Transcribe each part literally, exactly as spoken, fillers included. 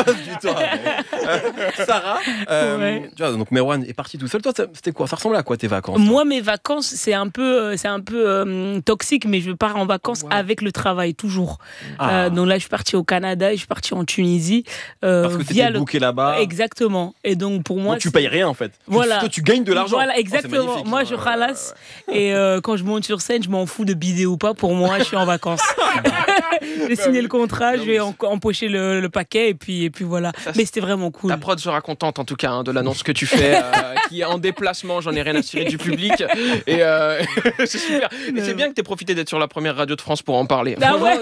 passe du temps avec. Euh, Sarah, euh, Ouais. tu vois, donc Merwan est parti tout seul. Toi, ça- c'était quoi? Ça ressemblait à quoi tes vacances? Moi, mes vacances, c'est un peu, euh, c'est un peu euh, toxique, mais je pars en vacances Wow. avec le travail, toujours. Ah. Euh, donc là, je suis partie au Canada et je suis partie en Tunisie. euh, Parce que via t'étais le... booké là-bas. Exactement. Et donc, pour moi. Donc tu c'est- payes rien en fait. Tu- Voilà. Toi, tu gagnes de l'argent. Voilà, Oh, c'est exactement. magnifique. Moi, je Ouais, ouais, ralasse. Et euh, quand je monte sur scène, je m'en fous de bider ou pas. Pour moi, je suis en vacances. J'ai signé le contrat, je vais en- empocher le, le paquet et puis, et puis voilà. Ça, Mais c'était vraiment cool. Ta prod sera contente en tout cas hein, de l'annonce que tu fais, euh, qui est en déplacement, j'en ai rien à cirer du public. Et euh, c'est super. Et c'est bien que tu aies profité d'être sur la première radio de France pour en parler. Ah ouais.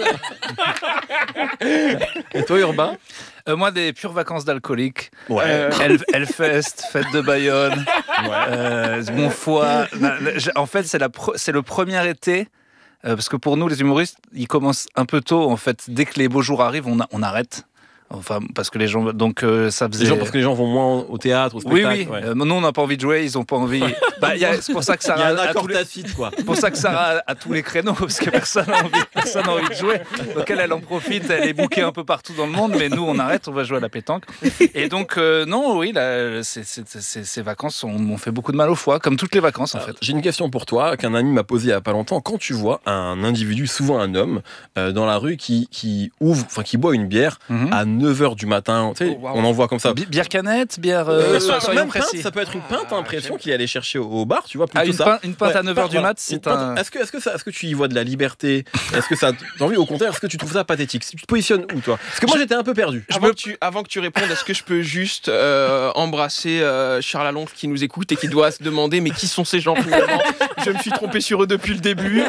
Et toi, Urbain? Euh, moi, des pures vacances d'alcoolique. Ouais. Euh, Hell- Hellfest, fête de Bayonne, euh, mon foie. En fait, c'est, la pro- c'est le premier été. euh, parce que pour nous, les humoristes, ils commencent un peu tôt. En fait, dès que les beaux jours arrivent, on, a- on arrête. Enfin, parce que les gens. Donc, euh, ça faisait. Les gens, parce que les gens vont moins au théâtre, au Oui, spectacle. oui. ouais. Euh, nous, on n'a pas envie de jouer, ils n'ont pas envie. Bah, y a- c'est pour ça que Il y a Sarah un a accord tous les- tacite, quoi. C'est pour ça que Sarah a, a tous les créneaux, parce que personne n'a envie, personne n'a envie de jouer. Donc elle, elle en profite, elle est bookée un peu partout dans le monde, mais nous, on arrête, on va jouer à la pétanque. Et donc, euh, non, oui, là, c'est- c'est- c'est- ces vacances ont- m'ont fait beaucoup de mal au foie, comme toutes les vacances, en Alors, fait. J'ai une question pour toi qu'un ami m'a posée il y a pas longtemps. Quand tu vois un individu, souvent un homme, euh, dans la rue qui, qui ouvre, enfin qui boit une bière Mhm. à neuf heures du matin, tu sais, Oh, wow. on en voit comme ça. Bi- Bière canette, bière. Euh, Euh, so- soyons même pinte, précis. ça peut être une pinte, Ah, t'as l'impression j'aime. qu'il allait chercher au, au bar, tu vois, plutôt Ah, une, ça. pinte, une pinte Ouais, à neuf heures du voilà. mat, Une c'est pinte- un. Est-ce que, est-ce, que ça, est-ce que tu y vois de la liberté? Est-ce que ça t'as envie? Au contraire, est-ce que tu trouves ça pathétique? Tu te positionnes où, toi? Parce que moi, j'étais un peu perdu. Avant, que tu, avant que tu répondes, est-ce que je peux juste euh, embrasser euh, Charles Aloncle qui nous écoute et qui doit se demander mais qui sont ces gens finalement? Je me suis trompé sur eux depuis le début.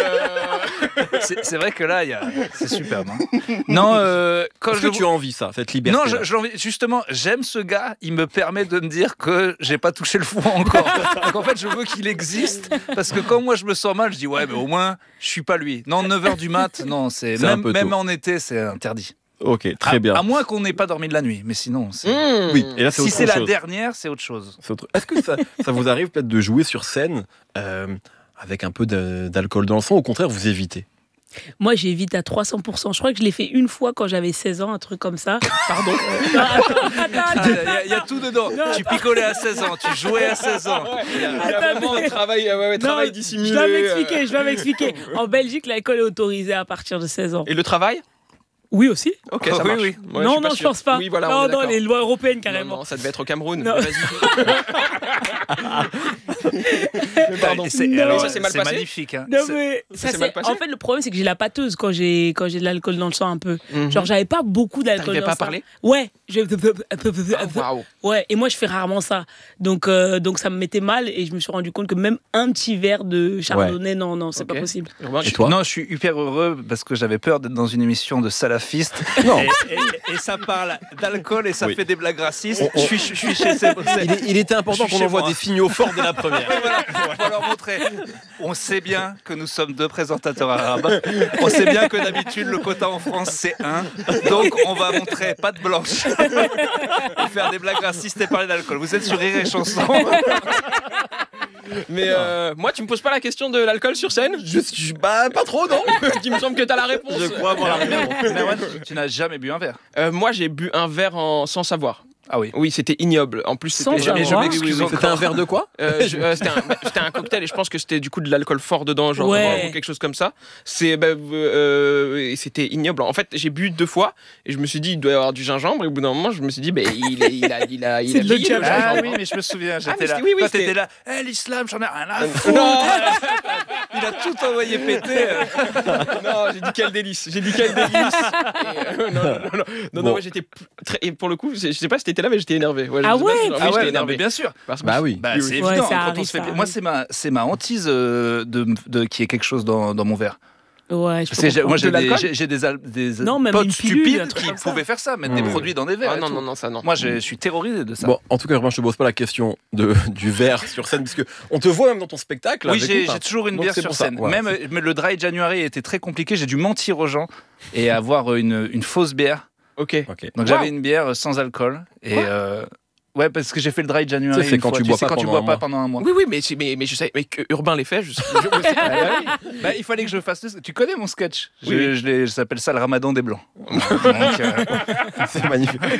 Euh, C'est c'est vrai que là, il y a... c'est superbe. hein. Non, euh, quand Est-ce je que tu as envie, ça, cette liberté? Non, je, je l'envie- justement, j'aime ce gars. Il me permet de me dire que j'ai pas touché le foie encore. Donc en fait, je veux qu'il existe parce que quand moi je me sens mal, je dis ouais, mais au moins je suis pas lui. Non, neuf heures du mat, non, c'est, C'est un même, peu même tôt. en été, c'est interdit. Ok, très à, bien. À moins qu'on n'ait pas dormi de la nuit, mais sinon, c'est... hmm. Oui, et là, c'est si autre c'est la chose. dernière, c'est autre chose. C'est autre- Est-ce que ça, ça vous arrive peut-être de jouer sur scène euh, avec un peu de- d'alcool dans le sang? Au contraire, vous évitez? Moi, j'évite à trois cents pour cent. Je crois que je l'ai fait une fois quand j'avais seize ans, un truc comme ça. Pardon. Non, attends, attends, Ah, attends. Il y, a- il y a tout dedans. Non, Tu picolais à seize ans, tu jouais à seize ans. Il y a, il y a vraiment un travail, ouais, ouais, Non, travail dissimulé. Je dois euh. m'expliquer, je dois m'expliquer. En Belgique, l'alcool est autorisé à partir de seize ans. Et le travail? Oui aussi. Ok, Ah, ça oui, marche. oui. Ouais, Non, suis non, je sûr. pense pas. Oui, voilà, on non, est non, d'accord. les lois européennes Non, carrément. non, ça devait être au Cameroun. Non. Mais vas-y. Pardon. Et c'est, Non. alors, Ça s'est mal c'est passé magnifique. hein. Non, C'est- mais ça ça, s'est c'est- mal passé en fait, le problème, c'est que j'ai la pâteuse quand j'ai, quand j'ai de l'alcool dans le sang un peu. Mhm. Genre, j'avais pas beaucoup d'alcool T'arrivais dans pas le à sang. parler? Ouais. Je... Ah, waouh. Ouais, et moi, je fais rarement ça. Donc, euh, donc, ça me mettait mal et je me suis rendu compte que même un petit verre de chardonnay, non, non, c'est Ok. pas possible. Urbain, Et tu- toi? Non, je suis hyper heureux parce que j'avais peur d'être dans une émission de salafistes. Non. Et, et- et ça parle d'alcool et ça Oui. fait des blagues racistes. On- on- Je, suis, je suis chez ces. Il, est- il était important Je suis qu'on chez envoie moi. des signaux forts dès la première. Voilà, faut leur montrer. On sait bien que nous sommes deux présentateurs arabes. On sait bien que d'habitude le quota en France c'est un. Donc on va montrer patte blanche et faire des blagues racistes et parler d'alcool. Vous êtes sur Rire et Chanson. Mais euh, moi, tu me poses pas la question de l'alcool sur scène? Je suis bah, pas trop, non? Il me semble que t'as la réponse. Je crois avoir la réponse. Merwan, tu n'as jamais bu un verre. Euh, moi, j'ai bu un verre en... sans savoir. Ah oui. Oui, c'était ignoble. En plus, Sans c'était. Et je savoir. m'excuse C'était encore. un verre de quoi? Euh, je- euh, c'était, un, bah, c'était un cocktail et je pense que c'était du coup de l'alcool fort dedans, genre Ouais. ou quelque chose comme ça. C'est, bah, euh, et c'était ignoble. En fait, j'ai bu deux fois et je me suis dit il doit y avoir du gingembre et au bout d'un moment je me suis dit bah, il, est- il a il a il C'est a de vieilli, l'eau de le gingembre. Ah gingembre. oui, mais je me souviens, j'étais mais là. c'était- oui, oui, Quand c'était- t'étais là, Eh, l'islam, j'en ai rien à foutre. Non, Il a tout envoyé péter. euh. non, j'ai dit quel délice. J'ai dit quel délice. Et, euh, non, non, non, non, non, Bon. ouais, j'étais p- très, et pour le coup, je je sais pas si t'étais là, mais j'étais énervé. Ouais, je Ah sais pas ouais, si- oui, Ah j'étais ouais, non, énervé. mais bien sûr. Parce que- Bah oui. Bah, Oui, c'est oui. évident. Ouais, ça quand arrive, on se fait ça pla- Moi, arrive. c'est ma, c'est ma hantise euh, de, de, qui est quelque chose dans, dans mon verre. Ouais, je Parce peux que j'ai- moi, comprendre. j'ai De des, l'alcool j'ai, j'ai des, al- des Non, même potes une pilule, un stupides truc qui comme ça. pouvaient faire ça, mettre des Mmh. produits dans des verres. Ah et non, tout. non, non, ça non. Moi, je, je suis terrorisé de ça. Bon, en tout cas, moi, je te pose pas la question de, du verre sur scène, parce que on te voit même dans ton spectacle. Oui, avec j'ai, nous, pas. j'ai toujours une Donc, bière c'est sur pour ça, scène. ouais, Même c'est- euh, mais le dry January était très compliqué. J'ai dû mentir aux gens et avoir une, une fausse bière. Ok. Ok. Donc j'avais une bière sans alcool. Et Quoi euh, ouais, parce que j'ai fait le dry January. Ça, c'est une quand fois. tu bois sais, pas quand tu pendant bois un pas mois. pendant un mois. Oui, oui, mais, c'est- mais, mais je sais, mais que Urbain les fait. Je, je- je- Ah bah oui. Bah, il fallait que je fasse. Le... Tu connais mon sketch? Je, Oui, oui. je l'ai- je s'appelle ça le Ramadan des blancs. Donc, euh, C'est magnifique.